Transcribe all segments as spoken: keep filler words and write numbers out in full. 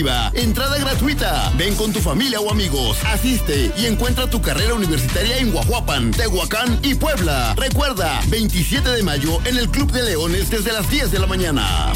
Entrada gratuita. Ven con tu familia o amigos. Asiste y encuentra tu carrera universitaria en Guajuapan, Tehuacán y Puebla. Recuerda, veintisiete de mayo en el Club de Leones desde las diez de la mañana.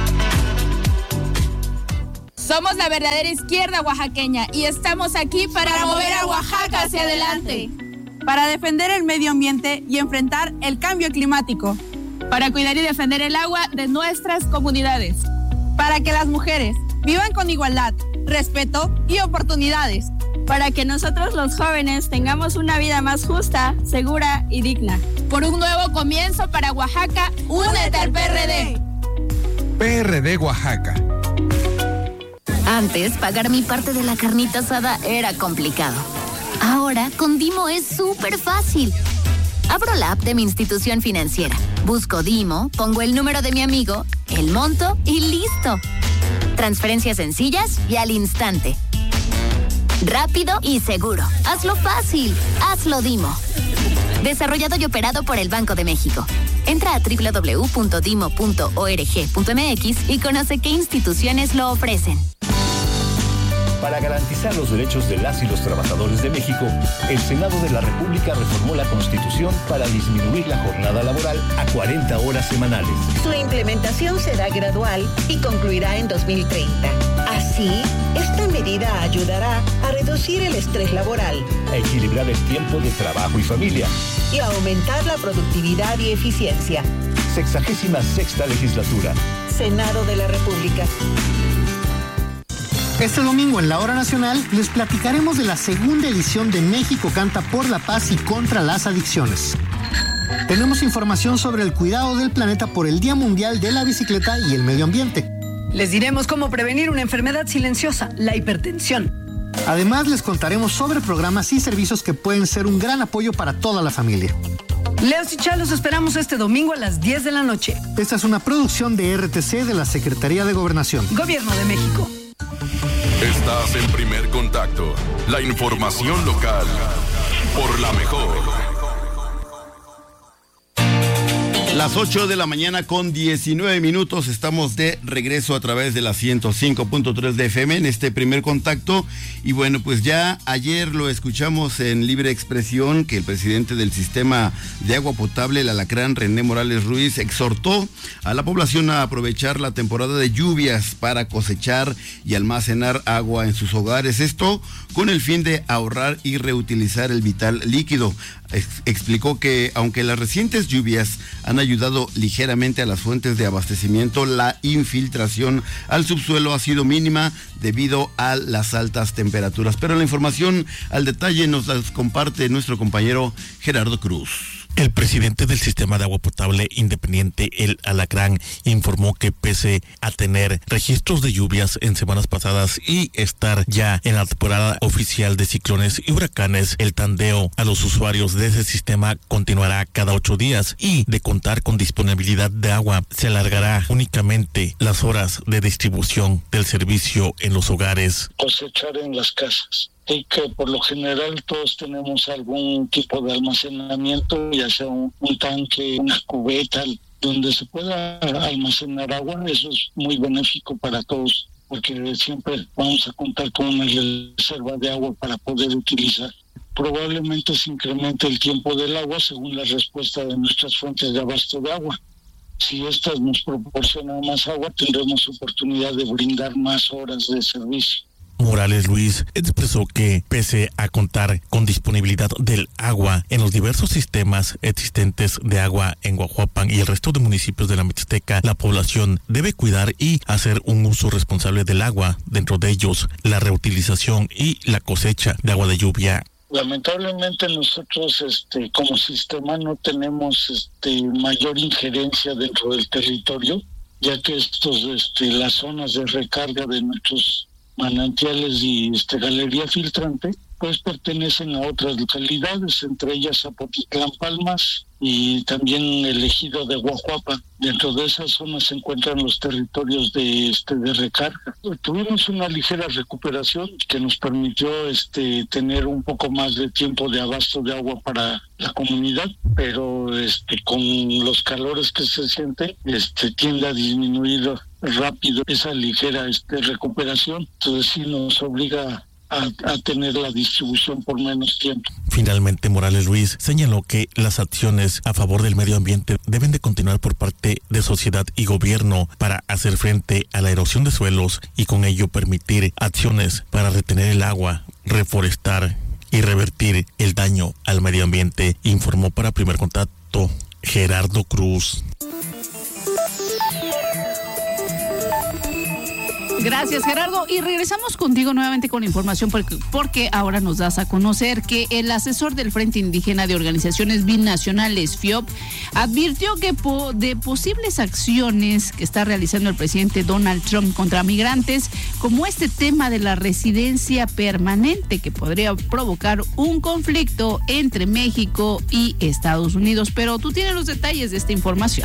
Somos la verdadera izquierda oaxaqueña y estamos aquí para, para mover a Oaxaca hacia adelante. Para defender el medio ambiente y enfrentar el cambio climático. Para cuidar y defender el agua de nuestras comunidades. Para que las mujeres vivan con igualdad, respeto y oportunidades. Para que nosotros los jóvenes tengamos una vida más justa, segura y digna. Por un nuevo comienzo para Oaxaca, únete al P R D. P R D Oaxaca. Antes, pagar mi parte de la carnita asada era complicado. Ahora, con Dimo es súper fácil. Abro la app de mi institución financiera, busco Dimo, pongo el número de mi amigo, el monto y listo. Transferencias sencillas y al instante. Rápido y seguro. Hazlo fácil. Hazlo Dimo. Desarrollado y operado por el Banco de México. Entra a doble u doble u doble u punto dimo punto org punto m x y conoce qué instituciones lo ofrecen. Para garantizar los derechos de las y los trabajadores de México, el Senado de la República reformó la Constitución para disminuir la jornada laboral a cuarenta horas semanales. Su implementación será gradual y concluirá en dos mil treinta. Así, esta medida ayudará a reducir el estrés laboral, a equilibrar el tiempo de trabajo y familia y a aumentar la productividad y eficiencia. Sexagésima sexta legislatura. Senado de la República. Este domingo en la Hora Nacional les platicaremos de la segunda edición de México Canta por la Paz y contra las Adicciones. Tenemos información sobre el cuidado del planeta por el Día Mundial de la Bicicleta y el Medio Ambiente. Les diremos cómo prevenir una enfermedad silenciosa, la hipertensión. Además, les contaremos sobre programas y servicios que pueden ser un gran apoyo para toda la familia. Leos y Chá, los esperamos este domingo a las diez de la noche. Esta es una producción de R T C de la Secretaría de Gobernación. Gobierno de México. Estás en Primer Contacto, la información local, por la mejor. Las ocho de la mañana con diecinueve minutos, estamos de regreso a través de la ciento cinco punto tres de F M en este Primer Contacto. Y bueno, pues ya ayer lo escuchamos en Libre Expresión que el presidente del Sistema de Agua Potable, el Alacrán, René Morales Ruiz, exhortó a la población a aprovechar la temporada de lluvias para cosechar y almacenar agua en sus hogares. Esto con el fin de ahorrar y reutilizar el vital líquido. Ex- explicó que aunque las recientes lluvias han ayudado ligeramente a las fuentes de abastecimiento, la infiltración al subsuelo ha sido mínima debido a las altas temperaturas. Pero la información al detalle nos la comparte nuestro compañero Gerardo Cruz. El presidente del Sistema de Agua Potable Independiente, el Alacrán, informó que pese a tener registros de lluvias en semanas pasadas y estar ya en la temporada oficial de ciclones y huracanes, el tandeo a los usuarios de ese sistema continuará cada ocho días y de contar con disponibilidad de agua, se alargará únicamente las horas de distribución del servicio en los hogares. Cosechar en las casas. Y que por lo general todos tenemos algún tipo de almacenamiento, ya sea un, un tanque, una cubeta, donde se pueda almacenar agua. Eso es muy benéfico para todos, porque siempre vamos a contar con una reserva de agua para poder utilizar. Probablemente se incremente el tiempo del agua según la respuesta de nuestras fuentes de abasto de agua. Si estas nos proporcionan más agua, tendremos oportunidad de brindar más horas de servicio. Morales Luis expresó que pese a contar con disponibilidad del agua en los diversos sistemas existentes de agua en Guajuapan y el resto de municipios de la Mixteca, la población debe cuidar y hacer un uso responsable del agua, dentro de ellos la reutilización y la cosecha de agua de lluvia. Lamentablemente nosotros este como sistema no tenemos este mayor injerencia dentro del territorio, ya que estos este las zonas de recarga de nuestros manantiales y este galería filtrante después pertenecen a otras localidades, entre ellas Zapotitlán Palmas y también el ejido de Guajuapa. Dentro de esa zona se encuentran los territorios de este de recarga. Tuvimos una ligera recuperación que nos permitió este tener un poco más de tiempo de abasto de agua para la comunidad, pero este con los calores que se sienten, este tiende a disminuir rápido esa ligera este recuperación. Entonces sí nos obliga A, a tener la distribución por menos tiempo. Finalmente, Morales Ruiz señaló que las acciones a favor del medio ambiente deben de continuar por parte de sociedad y gobierno para hacer frente a la erosión de suelos y con ello permitir acciones para retener el agua, reforestar y revertir el daño al medio ambiente, informó para Primer Contacto Gerardo Cruz. Gracias, Gerardo. Y regresamos contigo nuevamente con la información porque, porque ahora nos das a conocer que el asesor del Frente Indígena de Organizaciones Binacionales, F I O B, advirtió que po- de posibles acciones que está realizando el presidente Donald Trump contra migrantes, como este tema de la residencia permanente, que podría provocar un conflicto entre México y Estados Unidos. Pero tú tienes los detalles de esta información.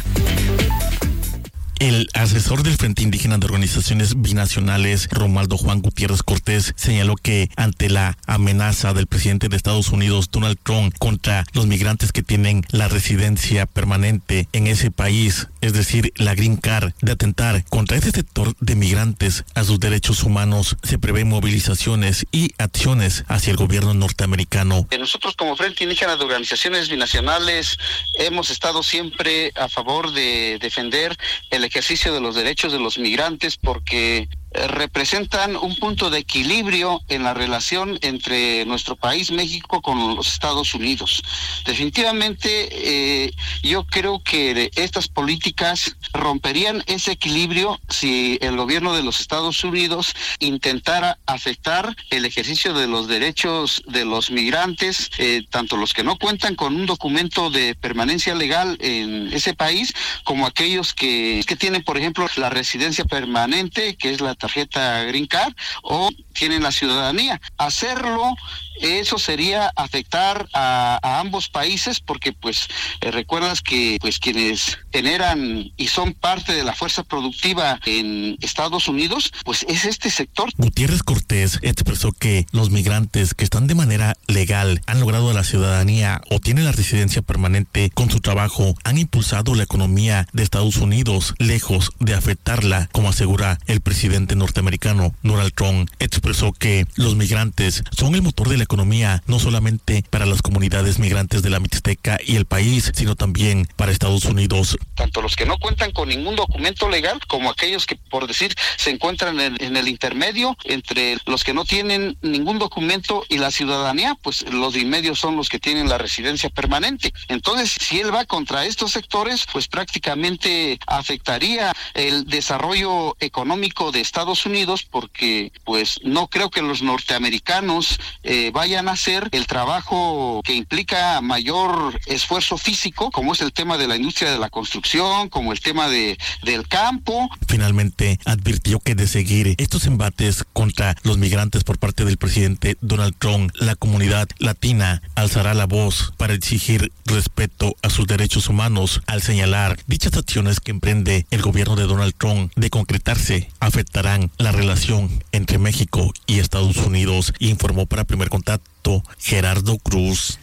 El asesor del Frente Indígena de Organizaciones Binacionales, Romualdo Juan Gutiérrez Cortés, señaló que ante la amenaza del presidente de Estados Unidos, Donald Trump, contra los migrantes que tienen la residencia permanente en ese país, es decir, la Green Card, de atentar contra ese sector de migrantes a sus derechos humanos, se prevén movilizaciones y acciones hacia el gobierno norteamericano. Nosotros como Frente Indígena de Organizaciones Binacionales hemos estado siempre a favor de defender el ejercicio de los derechos de los migrantes porque representan un punto de equilibrio en la relación entre nuestro país, México, con los Estados Unidos. Definitivamente, eh, yo creo que estas políticas romperían ese equilibrio si el gobierno de los Estados Unidos intentara afectar el ejercicio de los derechos de los migrantes, eh, tanto los que no cuentan con un documento de permanencia legal en ese país, como aquellos que, que tienen, por ejemplo, la residencia permanente, que es la tarjeta Green Card, o tienen la ciudadanía. Hacerlo, eso sería afectar a, a ambos países, porque pues eh, recuerdas que pues quienes generan y son parte de la fuerza productiva en Estados Unidos, pues es este sector. Gutiérrez Cortés expresó que los migrantes que están de manera legal, han logrado la ciudadanía o tienen la residencia permanente con su trabajo, han impulsado la economía de Estados Unidos, lejos de afectarla, como asegura el presidente norteamericano Donald Trump. Expresó que los migrantes son el motor de la economía, no solamente para las comunidades migrantes de la Mixteca y el país, sino también para Estados Unidos. Tanto los que no cuentan con ningún documento legal, como aquellos que, por decir, se encuentran en, en el intermedio entre los que no tienen ningún documento y la ciudadanía, pues los de en medio son los que tienen la residencia permanente. Entonces, si él va contra estos sectores, pues prácticamente afectaría el desarrollo económico de Estados Unidos, porque pues no creo que los norteamericanos eh, vayan a hacer el trabajo que implica mayor esfuerzo físico, como es el tema de la industria de la construcción, como el tema de del campo. Finalmente, advirtió que de seguir estos embates contra los migrantes por parte del presidente Donald Trump, la comunidad latina alzará la voz para exigir respeto a sus derechos humanos, al señalar dichas acciones que emprende el gobierno de Donald Trump de concretarse afectarán la relación entre México y Estados Unidos, informó para Primer Contacto Gerardo Cruz.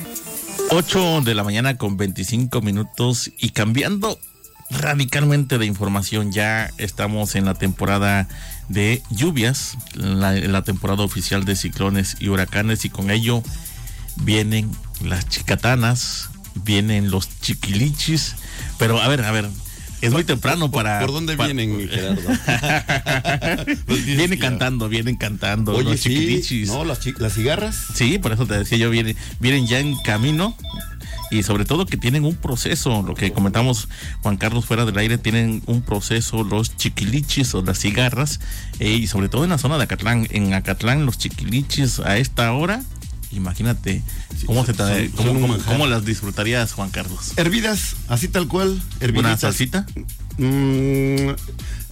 ocho de la mañana con veinticinco minutos y cambiando radicalmente de información, ya estamos en la temporada de lluvias, la, la temporada oficial de ciclones y huracanes, y con ello vienen las chicatanas, vienen los chiquilichis, pero a ver, a ver, es muy temprano para... ¿Por dónde para, vienen, Gerardo? Vienen cantando, vienen cantando. Oye, los sí, chiquilichis. ¿no? Las, chi- las cigarras. Sí, por eso te decía yo, vienen, vienen ya en camino. Y sobre todo que tienen un proceso, lo que comentamos Juan Carlos fuera del aire, tienen un proceso los chiquilichis o las cigarras, eh, y sobre todo en la zona de Acatlán. En Acatlán los chiquilichis a esta hora, imagínate cómo, se te, son, cómo, son cómo, cómo las disfrutarías, Juan Carlos. Hervidas, así tal cual. ¿Una salsita? Mm,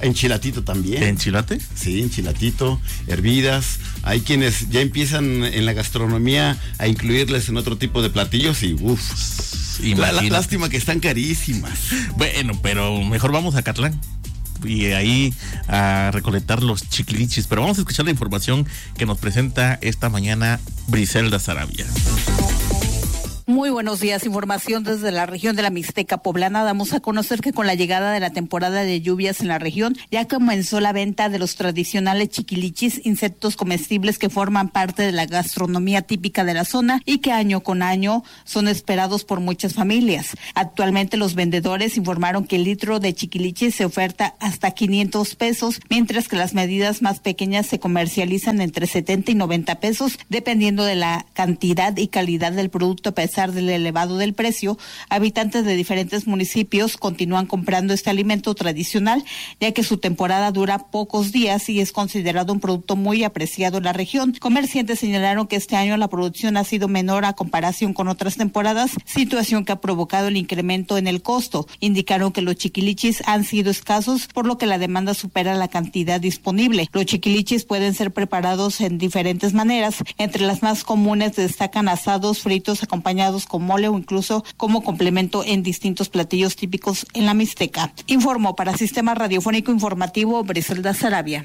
Enchilatito también. ¿Enchilate? Sí, enchilatito, hervidas. Hay quienes ya empiezan en la gastronomía a incluirles en otro tipo de platillos y uff. La, la, lástima que están carísimas. Bueno, pero mejor vamos a Catlán y ahí a recolectar los chiquilichis. Pero vamos a escuchar la información que nos presenta esta mañana Briselda Sarabia. Muy buenos días, información desde la región de la Mixteca Poblana. Damos a conocer que con la llegada de la temporada de lluvias en la región ya comenzó la venta de los tradicionales chiquilichis, insectos comestibles que forman parte de la gastronomía típica de la zona y que año con año son esperados por muchas familias. Actualmente los vendedores informaron que el litro de chiquilichis se oferta hasta quinientos pesos, mientras que las medidas más pequeñas se comercializan entre setenta y noventa pesos, dependiendo de la cantidad y calidad del producto. A pesar del elevado del precio, habitantes de diferentes municipios continúan comprando este alimento tradicional, ya que su temporada dura pocos días y es considerado un producto muy apreciado en la región. Comerciantes señalaron que este año la producción ha sido menor a comparación con otras temporadas, situación que ha provocado el incremento en el costo. Indicaron que los chiquilichis han sido escasos, por lo que la demanda supera la cantidad disponible. Los chiquilichis pueden ser preparados en diferentes maneras. Entre las más comunes destacan asados, fritos, acompañados con mole o incluso como complemento en distintos platillos típicos en la Mixteca. Informó para Sistema Radiofónico Informativo Briselda Sarabia.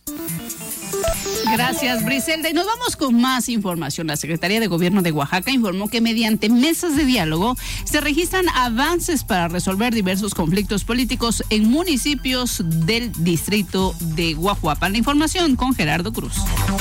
Gracias, Briselda. Y nos vamos con más información. La Secretaría de Gobierno de Oaxaca informó que mediante mesas de diálogo se registran avances para resolver diversos conflictos políticos en municipios del distrito de Guajuapan. La información con Gerardo Cruz.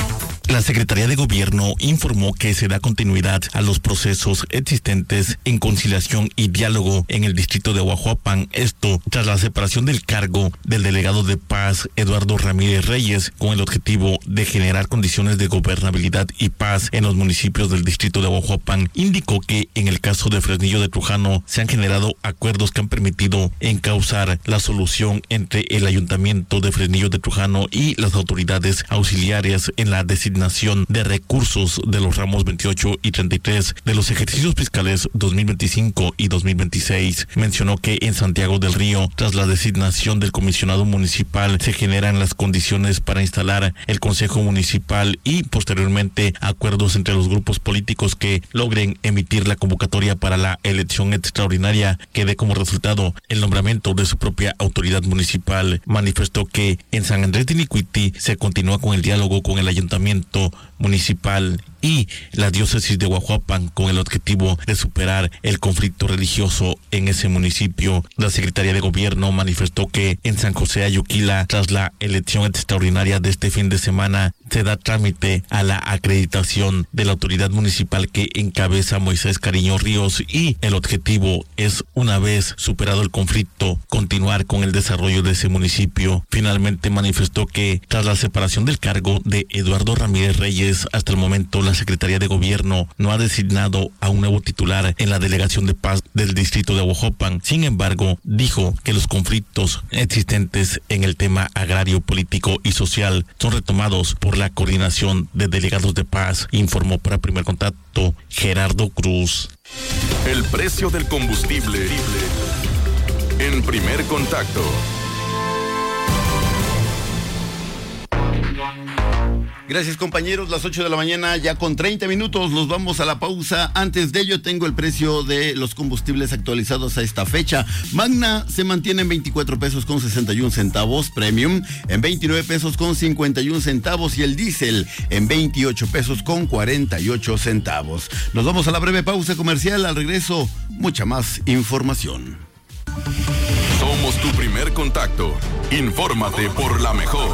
La Secretaría de Gobierno informó que se da continuidad a los procesos existentes en conciliación y diálogo en el distrito de Guajuapan, esto tras la separación del cargo del delegado de paz Eduardo Ramírez Reyes, con el objetivo de generar condiciones de gobernabilidad y paz en los municipios del distrito de Guajuapan. Indicó que en el caso de Fresnillo de Trujano se han generado acuerdos que han permitido encauzar la solución entre el ayuntamiento de Fresnillo de Trujano y las autoridades auxiliares en la designación de recursos de los ramos veintiocho y treinta y tres de los ejercicios fiscales dos mil veinticinco y dos mil veintiséis. Mencionó que en Santiago del Río, tras la designación del comisionado municipal, se generan las condiciones para instalar el consejo municipal y posteriormente acuerdos entre los grupos políticos que logren emitir la convocatoria para la elección extraordinaria que dé como resultado el nombramiento de su propia autoridad municipal. Manifestó que en San Andrés de Nicuiti se continúa con el diálogo con el ayuntamiento municipal y la diócesis de Guajuapan con el objetivo de superar el conflicto religioso en ese municipio. La Secretaría de Gobierno manifestó que en San José Ayuquila, tras la elección extraordinaria de este fin de semana, se da trámite a la acreditación de la autoridad municipal que encabeza Moisés Cariño Ríos y el objetivo es, una vez superado el conflicto, continuar con el desarrollo de ese municipio. Finalmente manifestó que tras la separación del cargo de Eduardo Ramírez Reyes, hasta el momento la Secretaría de Gobierno no ha designado a un nuevo titular en la Delegación de Paz del distrito de Guajuapan. Sin embargo, dijo que los conflictos existentes en el tema agrario, político y social son retomados por la Coordinación de Delegados de Paz. Informó para Primer Contacto Gerardo Cruz. El precio del combustible en Primer Contacto. Gracias, compañeros, las ocho de la mañana ya con treinta minutos, nos vamos a la pausa. Antes de ello tengo el precio de los combustibles actualizados a esta fecha. Magna se mantiene en veinticuatro pesos con sesenta y un centavos, Premium en veintinueve pesos con cincuenta y un centavos y el diésel en veintiocho pesos con cuarenta y ocho centavos. Nos vamos a la breve pausa comercial, al regreso mucha más información. Somos tu primer contacto, infórmate por la mejor.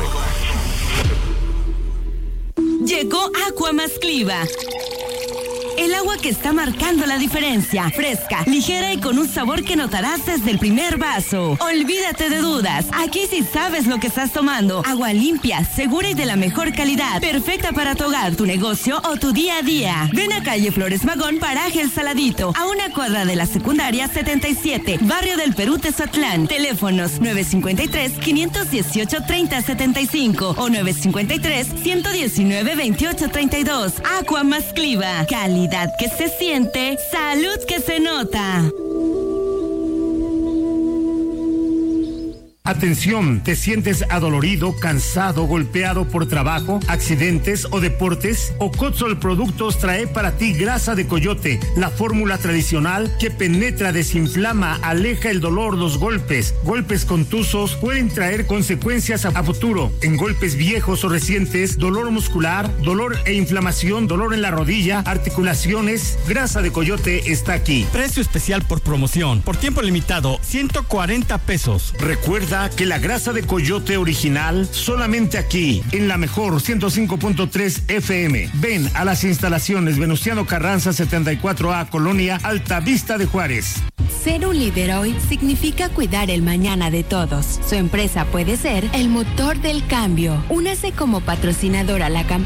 Llegó Aqua Mascliva. El agua que está marcando la diferencia. Fresca, ligera y con un sabor que notarás desde el primer vaso. Olvídate de dudas. Aquí sí sabes lo que estás tomando. Agua limpia, segura y de la mejor calidad. Perfecta para tu hogar, tu negocio o tu día a día. Ven a calle Flores Magón, paraje El Saladito. A una cuadra de la secundaria setenta y siete. Barrio del Perú, Tezatlán. Teléfonos nueve cinco tres, cinco uno ocho, tres cero siete cinco o nueve cinco tres, uno uno nueve, veintiocho treinta y dos. Aqua Mascliva. Calidad que se siente, salud que se nota. Atención, ¿te sientes adolorido, cansado, golpeado por trabajo, accidentes o deportes? Ocotzol Productos trae para ti grasa de coyote, la fórmula tradicional que penetra, desinflama, aleja el dolor, los golpes. Golpes contusos pueden traer consecuencias a, a futuro. En golpes viejos o recientes, dolor muscular, dolor e inflamación, dolor en la rodilla, articulaciones, grasa de coyote está aquí. Precio especial por promoción, por tiempo limitado, ciento cuarenta pesos. Recuerda que la grasa de coyote original solamente aquí, en la mejor ciento cinco punto tres F M. Ven a las instalaciones Venustiano Carranza setenta y cuatro A, Colonia Alta Vista de Juárez. Ser un líder hoy significa cuidar el mañana de todos. Su empresa puede ser el motor del cambio. Únase como patrocinador a la campaña